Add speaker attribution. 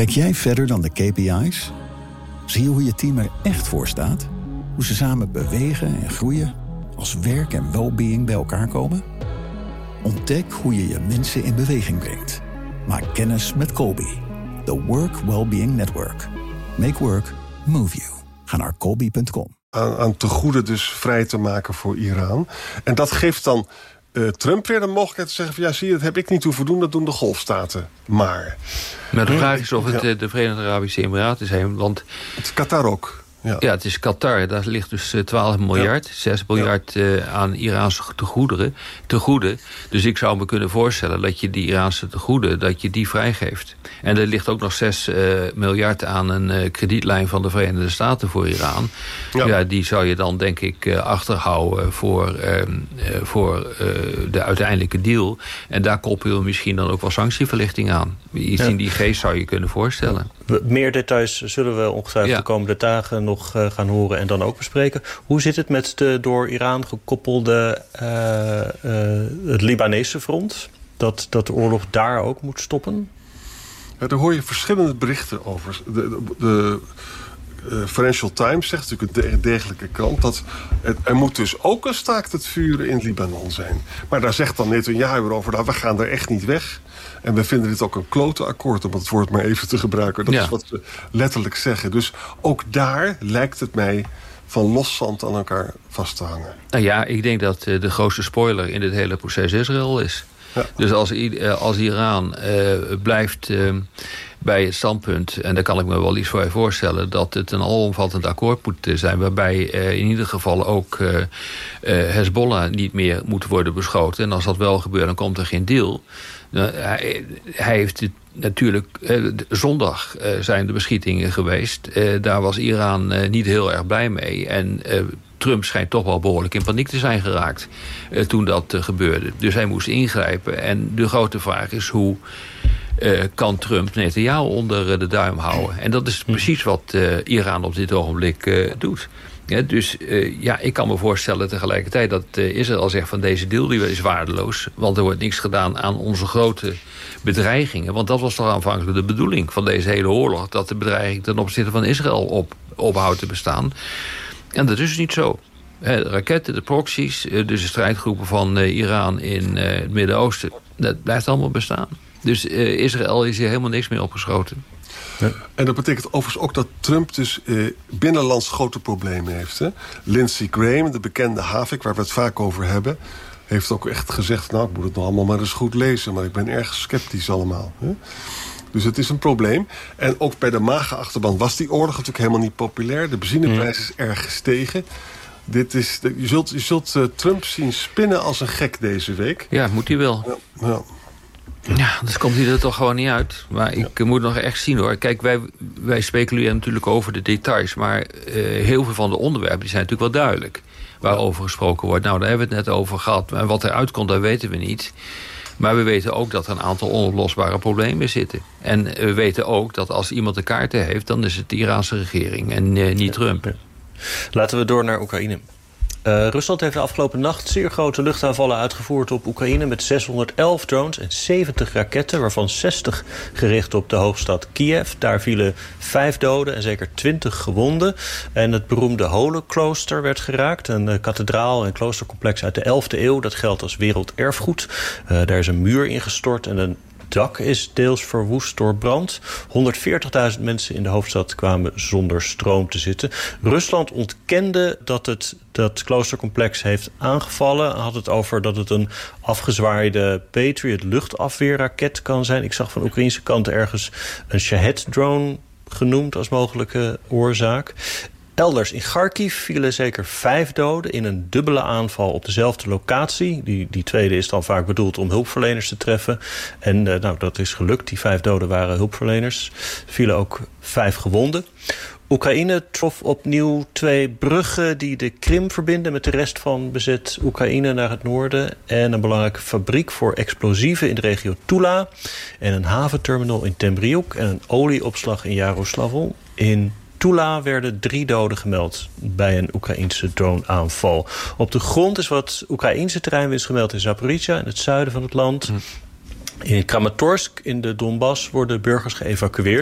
Speaker 1: Kijk jij verder dan de KPI's? Zie je hoe je team er echt voor staat? Hoe ze samen bewegen en groeien? Als werk en well-being bij elkaar komen? Ontdek hoe je je mensen in beweging brengt. Maak kennis met Colby. The Work Wellbeing Network. Make work move you. Ga naar colby.com.
Speaker 2: Aan tegoeden dus vrij te maken voor Iran. En dat geeft dan Trump weer de mogelijkheid te zeggen van ja, zie je, dat heb ik niet hoeven doen, dat doen de golfstaten. Maar
Speaker 3: de vraag is of het de Verenigde Arabische Emiraten zijn, want
Speaker 2: het is Qatar ook. Ja,
Speaker 3: het is Qatar. Daar ligt dus 12 miljard, 6 miljard aan Iraanse tegoeden. Dus ik zou me kunnen voorstellen dat je die Iraanse tegoeden, dat je die vrijgeeft. En er ligt ook nog 6 miljard aan een kredietlijn van de Verenigde Staten voor Iran. Ja, die zou je dan denk ik achterhouden voor de uiteindelijke deal. En daar koppel je misschien dan ook wel sanctieverlichting aan. Iets in die geest zou je kunnen voorstellen.
Speaker 4: Meer details zullen we ongetwijfeld de komende dagen nog gaan horen en dan ook bespreken. Hoe zit het met de door Iran gekoppelde het Libanese front? Dat de oorlog daar ook moet stoppen?
Speaker 2: Ja, daar hoor je verschillende berichten over. De Financial Times zegt natuurlijk een degelijke krant dat er moet dus ook een staakt het vuren in Libanon zijn. Maar daar zegt dan Netanyahu over, nou, we gaan er echt niet weg. En we vinden dit ook een klote akkoord, om het woord maar even te gebruiken. Dat is wat ze letterlijk zeggen. Dus ook daar lijkt het mij van loszand aan elkaar vast te hangen.
Speaker 3: Nou ja, ik denk dat de grootste spoiler in dit hele proces Israël is. Ja. Dus als Iran blijft bij het standpunt, en daar kan ik me wel iets voor voorstellen, dat het een alomvattend akkoord moet zijn, waarbij in ieder geval ook Hezbollah niet meer moet worden beschoten. En als dat wel gebeurt, dan komt er geen deal. Hij heeft het natuurlijk, zondag zijn de beschietingen geweest. Daar was Iran niet heel erg blij mee. En Trump schijnt toch wel behoorlijk in paniek te zijn geraakt toen dat gebeurde. Dus hij moest ingrijpen. En de grote vraag is hoe kan Trump Netanyahu onder de duim houden. En dat is precies wat Iran op dit ogenblik doet. Ja, dus ik kan me voorstellen tegelijkertijd dat Israël zegt van deze deal die is waardeloos. Want er wordt niks gedaan aan onze grote bedreigingen. Want dat was toch aanvankelijk de bedoeling van deze hele oorlog. Dat de bedreiging ten opzichte van Israël ophoudt te bestaan. En dat is dus niet zo. De raketten, de proxies, dus de strijdgroepen van Iran in het Midden-Oosten. Dat blijft allemaal bestaan. Dus Israël is hier helemaal niks meer opgeschoten.
Speaker 2: Ja. En dat betekent overigens ook dat Trump dus binnenlands grote problemen heeft. Hè? Lindsey Graham, de bekende havik waar we het vaak over hebben, heeft ook echt gezegd, nou, ik moet het nog allemaal maar eens goed lezen, maar ik ben erg sceptisch allemaal. Hè? Dus het is een probleem. En ook bij de magenachterban was die oorlog natuurlijk helemaal niet populair. De benzineprijs is erg gestegen. Je zult Trump zien spinnen als een gek deze week.
Speaker 3: Ja, moet hij wel. Ja, dus komt hij er toch gewoon niet uit. Maar ik moet nog echt zien hoor. Kijk, wij speculeren natuurlijk over de details. Maar heel veel van de onderwerpen die zijn natuurlijk wel duidelijk. Waarover gesproken wordt. Nou, daar hebben we het net over gehad. En wat eruit komt, dat weten we niet. Maar we weten ook dat er een aantal onoplosbare problemen zitten. En we weten ook dat als iemand de kaarten heeft, dan is het de Iraanse regering en niet Trump.
Speaker 4: Ja. Laten we door naar Oekraïne. Rusland heeft de afgelopen nacht zeer grote luchtaanvallen uitgevoerd op Oekraïne met 611 drones en 70 raketten, waarvan 60 gericht op de hoofdstad Kiev. Daar vielen 5 doden en zeker 20 gewonden. En het beroemde Holenklooster werd geraakt. Een kathedraal en kloostercomplex uit de 11e eeuw. Dat geldt als werelderfgoed. Daar is een muur ingestort en een dak is deels verwoest door brand. 140.000 mensen in de hoofdstad kwamen zonder stroom te zitten. Rusland ontkende dat het dat kloostercomplex heeft aangevallen. Had het over dat het een afgezwaaide Patriot luchtafweerraket kan zijn. Ik zag van de Oekraïnse kant ergens een Shahed-drone genoemd als mogelijke oorzaak. Elders in Kharkiv vielen zeker 5 doden in een dubbele aanval op dezelfde locatie. Die tweede is dan vaak bedoeld om hulpverleners te treffen. En dat is gelukt. Die 5 doden waren hulpverleners. Er vielen ook 5 gewonden. Oekraïne trof opnieuw 2 bruggen die de Krim verbinden met de rest van bezet Oekraïne naar het noorden. En een belangrijke fabriek voor explosieven in de regio Tula. En een haventerminal in Tembriuk. En een olieopslag in Jaroslavl. In Tula werden 3 doden gemeld bij een Oekraïense droneaanval. Op de grond is wat Oekraïense terreinwinst gemeld in Zaporizhzhia, in het zuiden van het land. In Kramatorsk in de Donbass worden burgers geëvacueerd.